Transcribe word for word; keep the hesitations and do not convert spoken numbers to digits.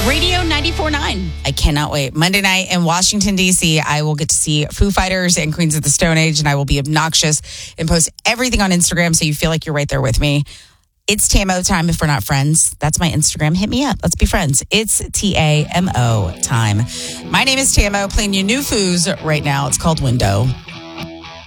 Radio ninety-four point nine. I cannot wait. Monday night in Washington, D C, I will get to see Foo Fighters and Queens of the Stone Age, and I will be obnoxious and post everything on Instagram so you feel like you're right there with me. It's T M O time if we're not friends. That's my Instagram. Hit me up. Let's be friends. It's T A M O time. My name is T M O, playing you new foos right now. It's called Window.